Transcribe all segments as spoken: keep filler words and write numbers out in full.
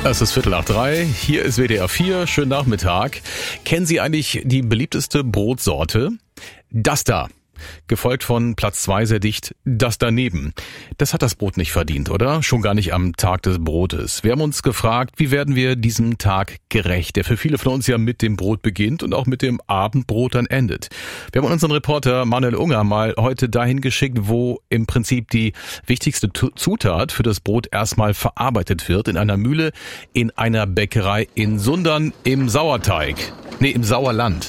Es ist Viertel nach drei, hier ist W D R vier, schönen Nachmittag. Kennen Sie eigentlich die beliebteste Brotsorte? Das da. Gefolgt von Platz zwei sehr dicht, das daneben. Das hat das Brot nicht verdient, oder? Schon gar nicht am Tag des Brotes. Wir haben uns gefragt, wie werden wir diesem Tag gerecht, der für viele von uns ja mit dem Brot beginnt und auch mit dem Abendbrot dann endet. Wir haben unseren Reporter Manuel Unger mal heute dahin geschickt, wo im Prinzip die wichtigste Zutat für das Brot erstmal verarbeitet wird, in einer Mühle, in einer Bäckerei in Sundern im Sauerteig. Nee, im Sauerland.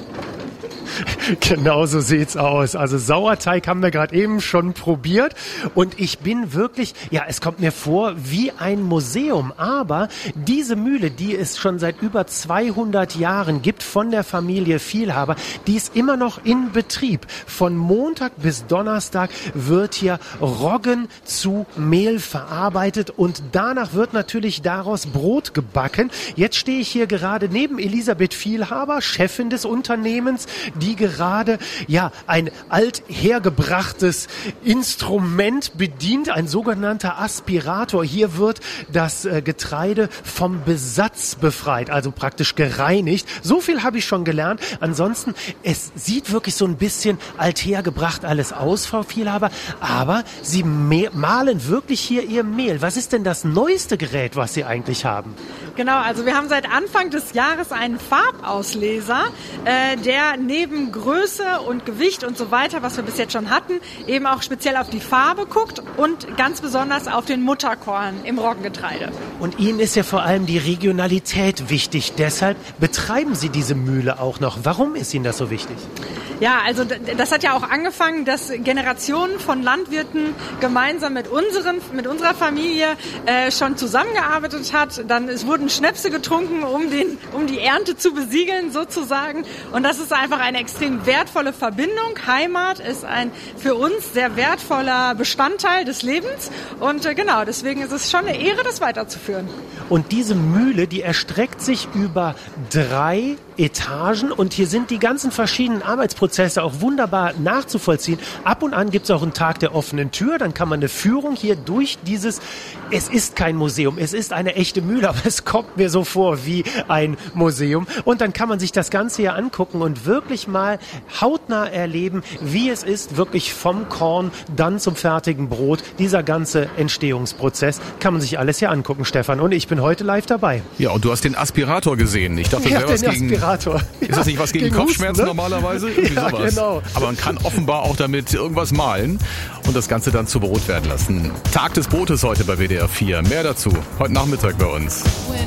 Genau so sieht's aus. Also Sauerteig haben wir gerade eben schon probiert und ich bin wirklich, ja, es kommt mir vor wie ein Museum. Aber diese Mühle, die es schon seit über zweihundert Jahren gibt von der Familie Vielhaber, die ist immer noch in Betrieb. Von Montag bis Donnerstag wird hier Roggen zu Mehl verarbeitet und danach wird natürlich daraus Brot gebacken. Jetzt stehe ich hier gerade neben Elisabeth Vielhaber, Chefin des Unternehmens, die gerade ja ein althergebrachtes Instrument bedient, ein sogenannter Aspirator. Hier wird das äh, Getreide vom Besatz befreit, also praktisch gereinigt. So viel habe ich schon gelernt. Ansonsten, es sieht wirklich so ein bisschen althergebracht alles aus, Frau Vielhaber, aber Sie me- mahlen wirklich hier Ihr Mehl. Was ist denn das neueste Gerät, was Sie eigentlich haben? Genau, also wir haben seit Anfang des Jahres einen Farbausleser, äh, der neben Größe und Gewicht und so weiter, was wir bis jetzt schon hatten, eben auch speziell auf die Farbe guckt und ganz besonders auf den Mutterkorn im Roggengetreide. Und Ihnen ist ja vor allem die Regionalität wichtig. Deshalb betreiben Sie diese Mühle auch noch. Warum ist Ihnen das so wichtig? Ja, also das hat ja auch angefangen, dass Generationen von Landwirten gemeinsam mit unseren, mit unserer Familie äh, schon zusammengearbeitet hat. Dann es wurden Schnäpse getrunken, um den, um die Ernte zu besiegeln sozusagen. Und das ist einfach eine extrem wertvolle Verbindung. Heimat ist ein für uns sehr wertvoller Bestandteil des Lebens. Und äh, genau, deswegen ist es schon eine Ehre, das weiterzuführen. Und diese Mühle, die erstreckt sich über drei Etagen und hier sind die ganzen verschiedenen Arbeitsprozesse auch wunderbar nachzuvollziehen. Ab und an gibt es auch einen Tag der offenen Tür, dann kann man eine Führung hier durch dieses, es ist kein Museum, es ist eine echte Mühle, aber es kommt mir so vor wie ein Museum. Und dann kann man sich das Ganze hier angucken und wirklich mal hautnah erleben, wie es ist, wirklich vom Korn dann zum fertigen Brot. Dieser ganze Entstehungsprozess kann man sich alles hier angucken, Stefan. Und ich bin heute live dabei. Ja, und du hast den Aspirator gesehen. Ich dachte, das ja, wäre was gegen... Aspirator. Ist das nicht was gegen, gegen Kopfschmerzen Husten, ne? Normalerweise? Irgendwie ja, sowas. Genau. Aber man kann offenbar auch damit irgendwas malen und das Ganze dann zu Brot werden lassen. Tag des Brotes heute bei W D R vier. Mehr dazu heute Nachmittag bei uns.